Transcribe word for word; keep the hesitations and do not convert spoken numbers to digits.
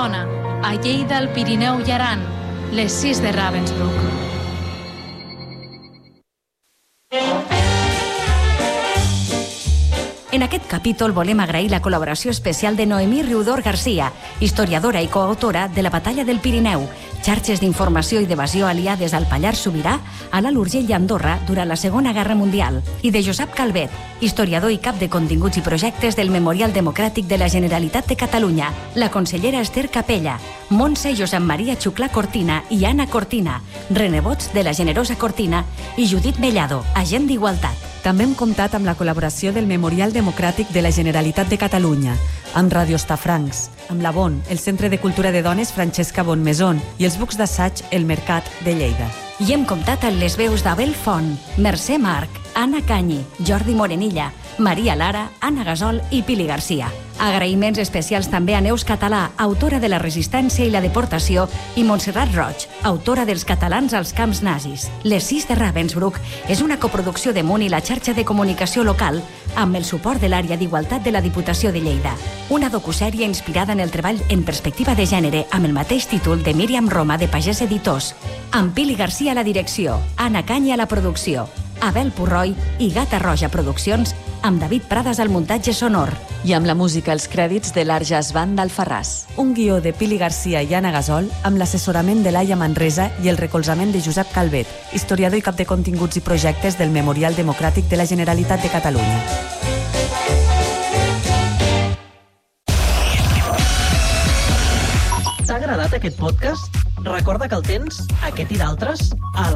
sona, a Lleida, el Pirineu i Aran, les sis de Ravensbrück. En aquest capítol volem agrair la col·laboració especial de Noemí Riudor Garcia, historiadora i coautora de la Batalla del Pirineu, xarxes d'informació i d'evasió aliades al Pallars Sobirà, a l'Alt Urgell i Andorra durant la Segona Guerra Mundial, i de Josep Calvet, historiador i cap de continguts i projectes del Memorial Democràtic de la Generalitat de Catalunya, la consellera Esther Capella, Montse Josep Maria Xuclà Cortina i Anna Cortina, renebots de la generosa Cortina, i Judit Mellado, agent d'Igualtat. També hem comptat amb la col·laboració del Memorial Democràtic de la Generalitat de Catalunya, amb Radio Estafrancs, amb la Bon, el Centre de Cultura de Dones Francesca Bonmesón i els bucs d'assaig El Mercat de Lleida. I hem comptat amb les veus d'Abel Font, Mercè Marc, Anna Canyi, Jordi Morenilla, Maria Lara, Anna Gasol i Pili Garcia. Agraïments especials també a Neus Català, autora de La resistència i la deportació, i Montserrat Roig, autora dels catalans als camps nazis. Les sis de Ravensbrück és una coproducció de Munt i la xarxa de comunicació local amb el suport de l'àrea d'Igualtat de la Diputació de Lleida. Una docusèrie inspirada en el treball en perspectiva de gènere amb el mateix títol de Míriam Roma de Pagès Editors, amb Pili Garcia a la direcció, Anna Canyi a la producció, Abel Purroi i Gata Roja Produccions, amb David Prades al muntatge sonor. I amb la música als crèdits de l'Arjas Band d'Alfarràs. Un guió de Pili Garcia i Anna Gasol amb l'assessorament de Laia Manresa i el recolzament de Josep Calvet, historiador i cap de continguts i projectes del Memorial Democràtic de la Generalitat de Catalunya. T'ha agradat aquest podcast? Recorda que el tens, aquest i d'altres, a la